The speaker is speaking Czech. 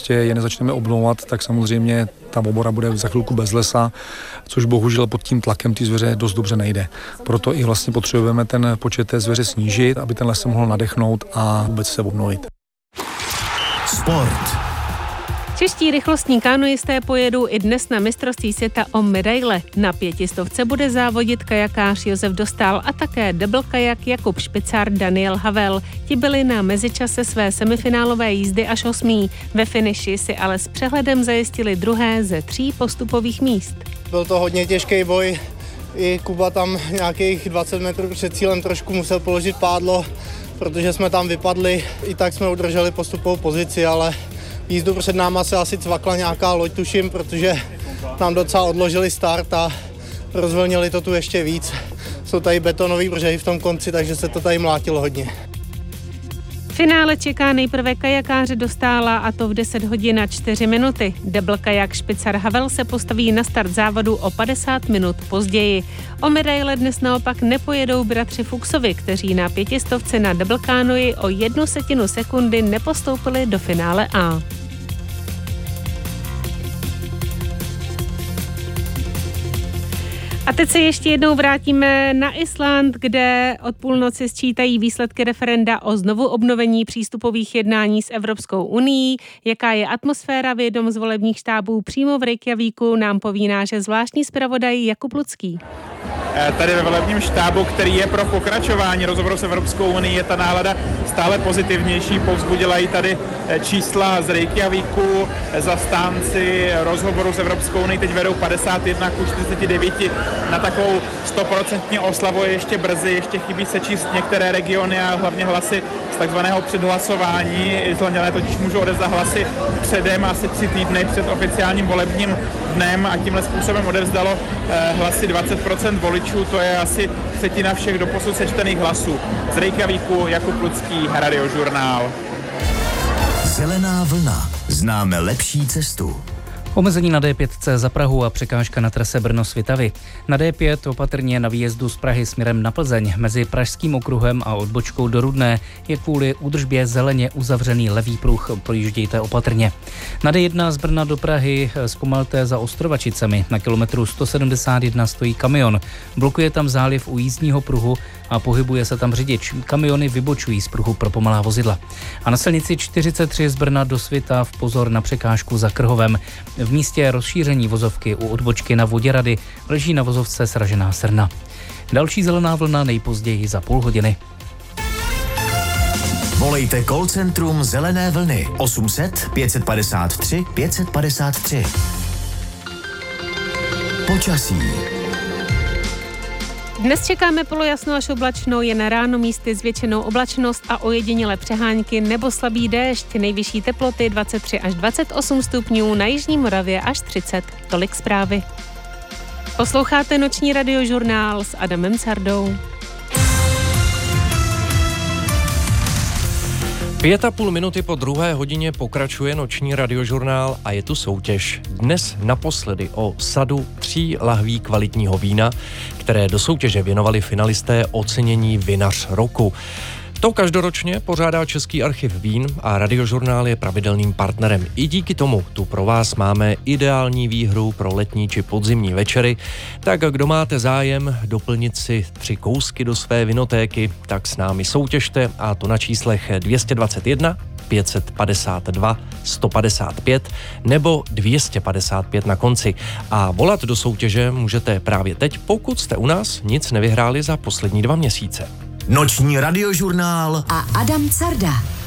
prostě je nezačneme obnovovat, tak samozřejmě ta obora bude za chvilku bez lesa, což bohužel pod tím tlakem ty zvěře dost dobře nejde. Proto i vlastně potřebujeme ten počet té zvěře snížit, aby ten les se mohl nadechnout a vůbec se obnovit. Sport. Čeští rychlostní kanoisté pojedou i dnes na mistrovství světa o medaile. Na 500 bude závodit kajakář Josef Dostál a také double kajak Jakub Špicár, Daniel Havel. Ti byli na mezičase své semifinálové jízdy až 8. Ve finiši si ale s přehledem zajistili 2. ze 3 postupových míst. Byl to hodně těžký boj. I Kuba tam nějakých 20 metrů před cílem trošku musel položit pádlo, protože jsme tam vypadli. I tak jsme udrželi postupovou pozici, ale jízdu před náma se asi cvakla nějaká loď, tuším, protože nám docela odložili start a rozvolnili to tu ještě víc. Jsou tady betonové břehy v tom konci, takže se to tady mlátilo hodně. V finále čeká nejprve kajakáře Dostála, a to v 10 hodin a 4 minuty. Double kajak Špicar Havel se postaví na start závodu o 50 minut později. O medaile dnes naopak nepojedou bratři Fuchsovi, kteří na 500 na double kánoi o 1/10 sekundy nepostoupili do finále A. A teď se ještě jednou vrátíme na Island, kde od půlnoci sčítají výsledky referenda o znovu obnovení přístupových jednání s Evropskou unií. Jaká je atmosféra v jednom z volebních štábů přímo v Reykjavíku, nám poví náš zvláštní zpravodaj Jakub Lucký. Tady ve volebním štábu, který je pro pokračování rozhovoru s Evropskou unii, je ta nálada stále pozitivnější. Povzbudila i tady čísla z Reykjavíku. Zastánci rozhovoru s Evropskou unii teď vedou 51-49. Na takovou 100% oslavu je ještě brzy, ještě chybí se číst některé regiony a hlavně hlasy z takzvaného předhlasování. Islanďané totiž můžou odevzdat hlasy předem, asi 3 týdny před oficiálním volebním dnem, a tímhle způsobem odevzdalo hlasy 20% voličů, to je asi 1/3 všech doposud sečtených hlasů. Z Reykjavíku Jakub Lucký, Radiožurnál. Zelená vlna. Známe lepší cestu. Omezení na D5 za Prahu a překážka na trase Brno-Svitavy. Na D5 opatrně na výjezdu z Prahy směrem na Plzeň mezi Pražským okruhem a odbočkou do Rudné je kvůli údržbě zeleně uzavřený levý pruh, projíždějte opatrně. Na D1 z Brna do Prahy zpomalte za Ostrovačicemi. Na kilometru 171 stojí kamion. Blokuje tam záliv u jízdního pruhu a pohybuje se tam řidič. Kamiony vybočují z pruhu pro pomalá vozidla. A na silnici 43 z Brna do Svitav pozor na překážku za Krhovem. V místě rozšíření vozovky u odbočky na Voděrady leží na vozovce sražená srna. Další zelená vlna nejpozději za půl hodiny. Volejte call centrum Zelené vlny 800 553 553. Počasí. Dnes čekáme polojasno až oblačno, jen ráno místy zvětšenou oblačnost a ojedinělé přehánky nebo slabý déšť. Nejvyšší teploty 23 až 28 stupňů, na jižní Moravě až 30. Tolik zprávy. Posloucháte noční radiožurnál s Adamem Cardou. 5,5 minuty po 2. hodině pokračuje noční radiožurnál a je tu soutěž. Dnes naposledy o sadu 3 lahví kvalitního vína, které do soutěže věnovali finalisté ocenění Vinař roku. To každoročně pořádá Český archiv vín a radiožurnál je pravidelným partnerem. I díky tomu tu pro vás máme ideální výhru pro letní či podzimní večery. Tak kdo máte zájem doplnit si 3 kousky do své vinotéky, tak s námi soutěžte, a to na číslech 221 552 155 nebo 255 na konci. A volat do soutěže můžete právě teď, pokud jste u nás nic nevyhráli za poslední 2 měsíce. Noční radiožurnál a Adam Carda.